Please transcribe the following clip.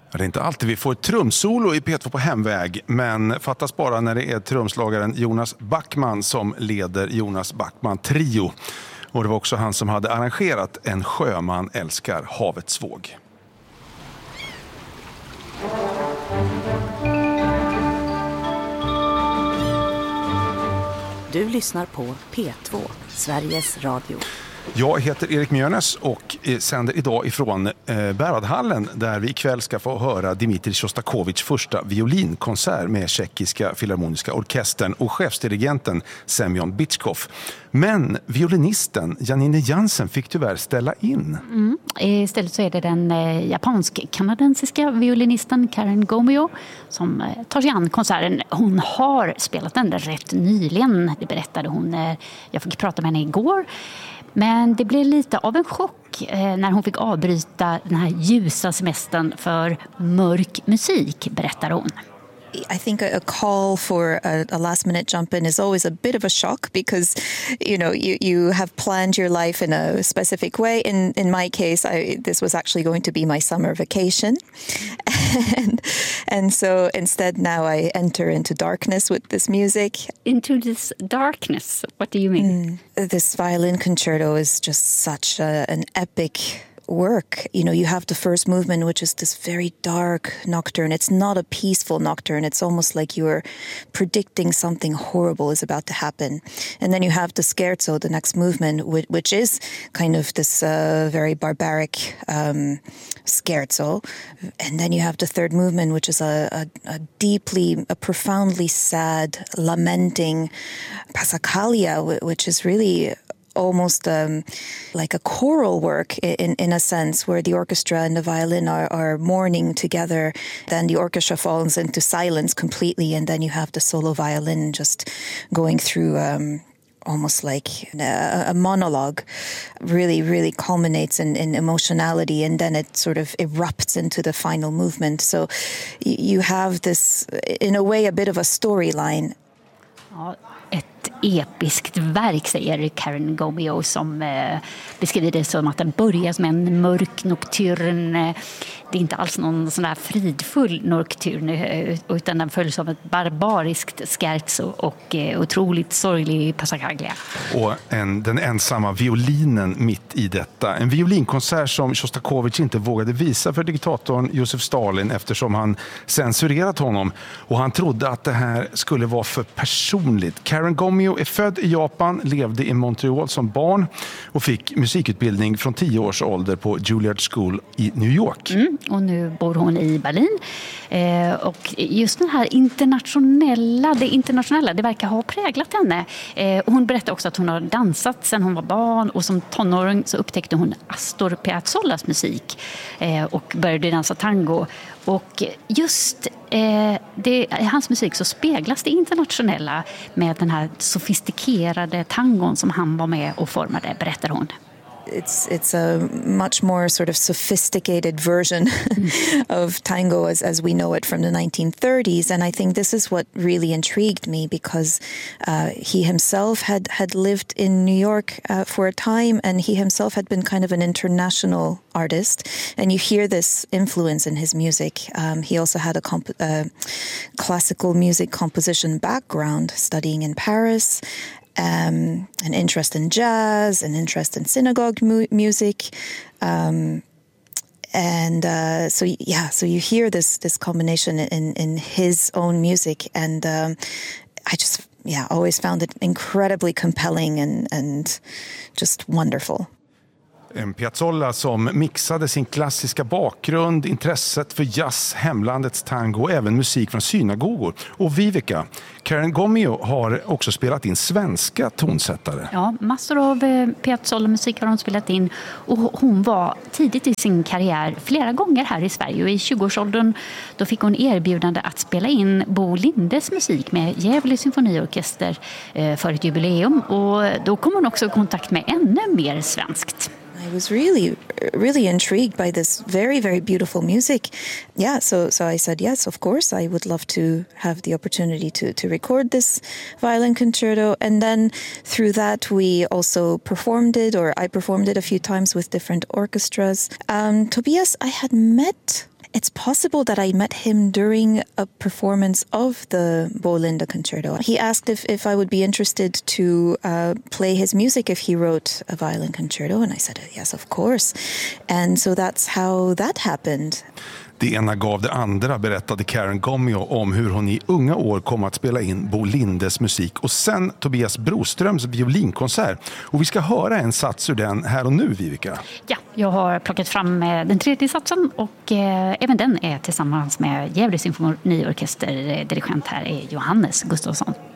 Det är inte alltid vi får ett trumsolo i P2 på hemväg, men fattas bara när det är trumslagaren Jonas Backman som leder Jonas Backman Trio. Och det var också han som hade arrangerat En sjöman älskar havets våg. Du lyssnar på P2, Sveriges Radio. Jag heter Erik Mjörnes och sänder idag ifrån Bäradhallen där vi ikväll ska få höra Dmitrij Sjostakovitjs första violinkonsert med Tjeckiska filharmoniska orkestern och chefsdirigenten Semyon Bitchkov. Men violinisten Janine Jansen fick tyvärr ställa in. Istället så är det den japansk-kanadensiska violinisten Karen Gomio som tar sig an konserten. Hon har spelat den rätt nyligen, det berättade hon. Jag fick prata med henne igår. Men det blev lite av en chock när hon fick avbryta den här ljusa semestern för mörk musik, berättar hon. I think a call for a last minute jump in is always a bit of a shock because, you have planned your life in a specific way. In my case, this was actually going to be my summer vacation. and so instead now I enter into darkness with this music. Into this darkness? What do you mean? This violin concerto is just such an epic work. You have the first movement, which is this very dark nocturne. It's not a peaceful nocturne. It's almost like you're predicting something horrible is about to happen. And then you have the scherzo, the next movement, which is kind of this very barbaric scherzo. And then you have the third movement, which is a profoundly sad, lamenting passacaglia, which is really almost like a choral work in a sense, where the orchestra and the violin are mourning together. Then the orchestra falls into silence completely, and then you have the solo violin just going through almost like a monologue. Really, really culminates in emotionality, and then it sort of erupts into the final movement. So you have this, in a way, a bit of a storyline. Ja, ett episkt verk, säger Karen Gomio, som beskriver det som att den börjar som en mörk nocturn. Det är inte alls någon sån där fridfull nocturn, utan den följs av ett barbariskt scherzo och otroligt sorglig passacaglia. Och den ensamma violinen mitt i detta. En violinkonsert som Sjostakovitj inte vågade visa för diktatorn Josef Stalin eftersom han censurerat honom. Och han trodde att det här skulle vara för personligt. Karen Gomio är född i Japan, levde i Montreal som barn och fick musikutbildning från 10 års ålder på Juilliard School i New York. Och nu bor hon i Berlin. Och just den här internationella, det verkar ha präglat henne. Hon berättade också att hon har dansat sedan hon var barn, och som tonåring så upptäckte hon Astor Piazzollas musik och började dansa tango. Och just i hans musik så speglas det internationella med den här sofistikerade tangon som han var med och formade, berättar hon. It's a much more sort of sophisticated version of tango as we know it from the 1930s, and I think this is what really intrigued me because he himself had lived in New York for a time, and he himself had been kind of an international artist, and you hear this influence in his music. He also had a classical music composition background, studying in Paris. An interest in jazz, an interest in synagogue music, so you hear this combination in his own music, and I just always found it incredibly compelling and just wonderful. En Piazzolla som mixade sin klassiska bakgrund, intresset för jazz, hemlandets tango och även musik från synagogor. Och Vivica, Karen Gomio har också spelat in svenska tonsättare. Ja, massor av Piazzolla-musik har hon spelat in, och hon var tidigt i sin karriär flera gånger här i Sverige, och i 20-årsåldern då fick hon erbjudande att spela in Bo Lindes musik med Gävle symfoniorkester för ett jubileum, och då kom hon också i kontakt med ännu mer svenskt. I was really intrigued by this very, very beautiful music. Yeah, so I said, yes, of course, I would love to have the opportunity to record this violin concerto. And then through that, we also performed it, or I performed it a few times with different orchestras. Tobias, I had met It's possible that I met him during a performance of the Bo-Linda Concerto. He asked if I would be interested to play his music if he wrote a violin concerto, and I said, yes, of course. And so that's how that happened. Det ena gav det andra, berättade Karen Gomio om hur hon i unga år kom att spela in Bo Lindes musik och sen Tobias Broströms violinkonsert. Och vi ska höra en sats ur den här och nu, Vivica. Ja, jag har plockat fram den tredje satsen och även den är tillsammans med Gävle symfoniorkester. Dirigent här är Johannes Gustafsson.